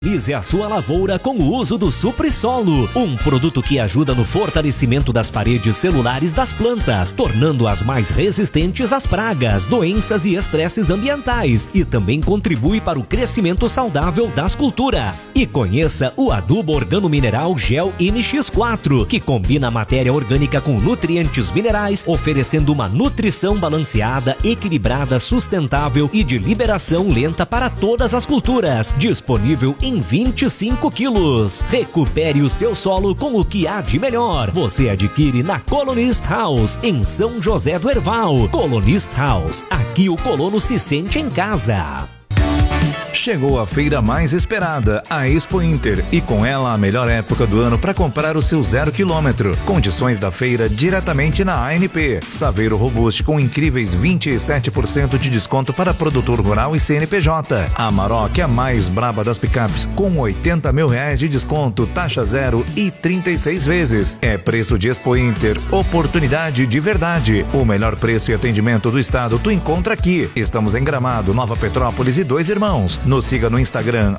Utilize a sua lavoura com o uso do Suprisolo, um produto que ajuda no fortalecimento das paredes celulares das plantas, tornando-as mais resistentes às pragas, doenças e estresses ambientais, e também contribui para o crescimento saudável das culturas. E conheça o adubo organomineral Gel NX4, que combina a matéria orgânica com nutrientes minerais, oferecendo uma nutrição balanceada, equilibrada, sustentável e de liberação lenta para todas as culturas. Disponível em 25 quilos. Recupere o seu solo com o que há de melhor. Você adquire na Colonist House, em São José do Herval. Colonist House, aqui o colono se sente em casa. Chegou a feira mais esperada, a Expo Inter, e com ela a melhor época do ano para comprar o seu 0 km. Condições da feira diretamente na ANP. Saveiro Robust com incríveis 27% de desconto para produtor rural e CNPJ. Amarok, a mais braba das picapes, com 80 mil reais de desconto, taxa zero e 36 vezes. É preço de Expo Inter, oportunidade de verdade. O melhor preço e atendimento do estado tu encontra aqui. Estamos em Gramado, Nova Petrópolis e Dois Irmãos. Nos siga no Instagram,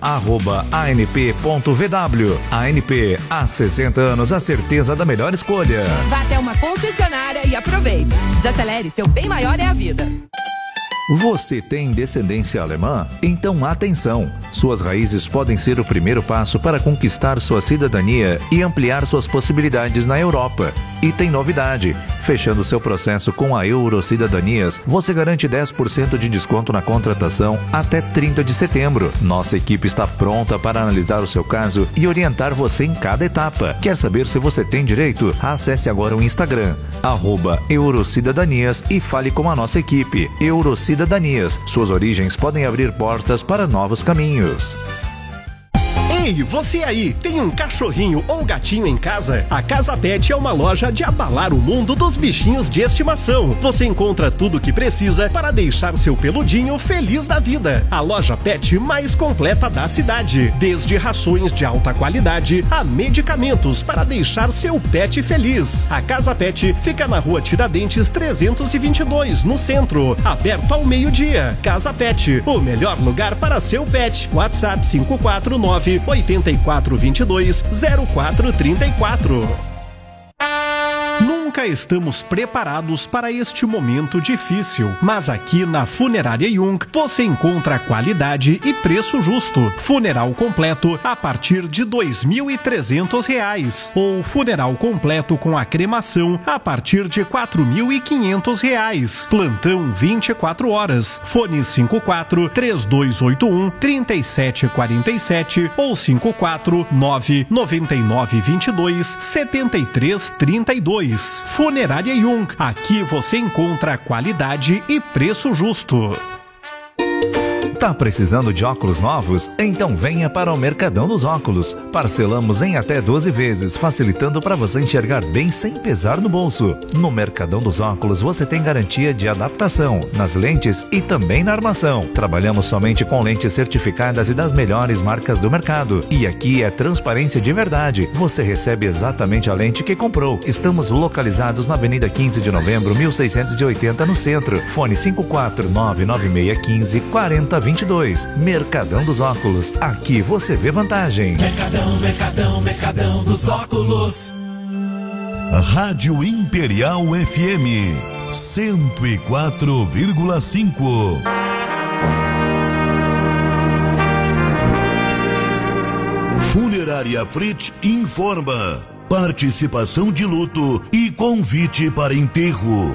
@anp.vw. ANP, há 60 anos, a certeza da melhor escolha. Vá até uma concessionária e aproveite. Desacelere, seu bem maior é a vida. Você tem descendência alemã? Então atenção! Suas raízes podem ser o primeiro passo para conquistar sua cidadania e ampliar suas possibilidades na Europa. E tem novidade! Fechando seu processo com a Eurocidadanias, você garante 10% de desconto na contratação até 30 de setembro. Nossa equipe está pronta para analisar o seu caso e orientar você em cada etapa. Quer saber se você tem direito? Acesse agora o Instagram, @Eurocidadanias, e fale com a nossa equipe. Eurocidadanias, suas origens podem abrir portas para novos caminhos. Ei, você aí, tem um cachorrinho ou gatinho em casa? A Casa Pet é uma loja de abalar o mundo dos bichinhos de estimação. Você encontra tudo o que precisa para deixar seu peludinho feliz da vida. A loja Pet mais completa da cidade. Desde rações de alta qualidade a medicamentos para deixar seu pet feliz. A Casa Pet fica na Rua Tiradentes 322, no centro. Aberto ao meio-dia. Casa Pet, o melhor lugar para seu pet. WhatsApp 549-8422-0434. Nunca estamos preparados para este momento difícil, mas aqui na Funerária Jung você encontra qualidade e preço justo. Funeral completo a partir de R$ 2.300 ou funeral completo com a cremação a partir de R$ 4.500. Plantão 24 horas. Fone 54-3281-3747 ou 549-9922-7332. Funerária Jung. Aqui você encontra qualidade e preço justo. Tá precisando de óculos novos? Então venha para o Mercadão dos Óculos. Parcelamos em até 12 vezes, facilitando para você enxergar bem sem pesar no bolso. No Mercadão dos Óculos você tem garantia de adaptação nas lentes e também na armação. Trabalhamos somente com lentes certificadas e das melhores marcas do mercado. E aqui é transparência de verdade. Você recebe exatamente a lente que comprou. Estamos localizados na Avenida 15 de Novembro, 1680, no centro. Fone 54996154020. Mercadão dos Óculos. Aqui você vê vantagem. Mercadão dos Óculos. Rádio Imperial FM 104,5. Funerária Fritz informa. Participação de luto e convite para enterro.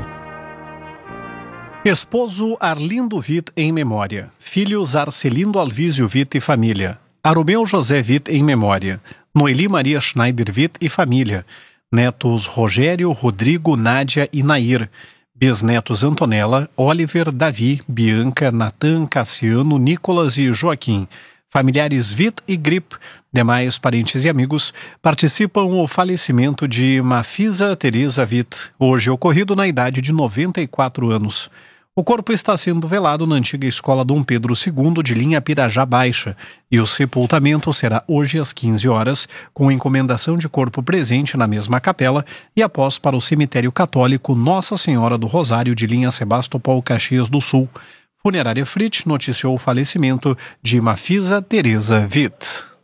Esposo Arlindo Witt em memória. Filhos Arcelindo Alvísio Witt e família. Aromeu José Witt em memória. Noeli Maria Schneider Witt e família. Netos Rogério, Rodrigo, Nádia e Nair. Bisnetos Antonella, Oliver, Davi, Bianca, Natan, Cassiano, Nicolas e Joaquim. Familiares Witt e Grip, demais parentes e amigos, participam o falecimento de Mafisa Teresa Witt, hoje ocorrido na idade de 94 anos. O corpo está sendo velado na antiga escola Dom Pedro II de linha Pirajá Baixa e o sepultamento será hoje às 15 horas, com encomendação de corpo presente na mesma capela e após para o cemitério católico Nossa Senhora do Rosário de linha Sebastopol, Caxias do Sul. Funerária Fritz noticiou o falecimento de Mafisa Teresa Witt.